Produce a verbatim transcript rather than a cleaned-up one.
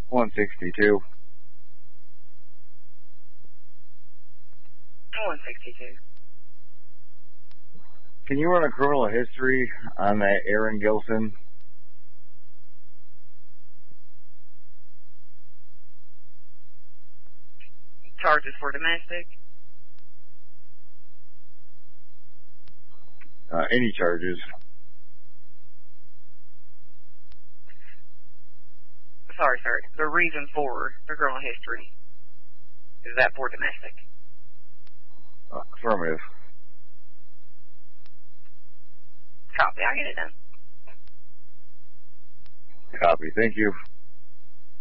one sixty-two. one sixty-two. Can you run a criminal history on that Aaron Gilson? Charges for domestic? Uh, any charges. Sorry, sir. The reason for the criminal history, is that for domestic? Uh, affirmative. Copy. I'll get it done. Copy. Thank you.